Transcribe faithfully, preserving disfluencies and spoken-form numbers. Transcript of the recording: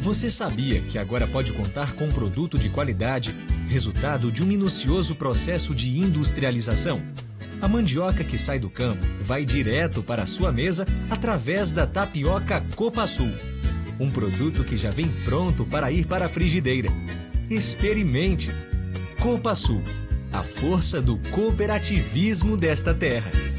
Você sabia que agora pode contar com um produto de qualidade, resultado de um minucioso processo de industrialização? A mandioca que sai do campo vai direto para a sua mesa através da tapioca Copa Sul. Um produto que já vem pronto para ir para a frigideira. Experimente! Copa Sul, a força do cooperativismo desta terra.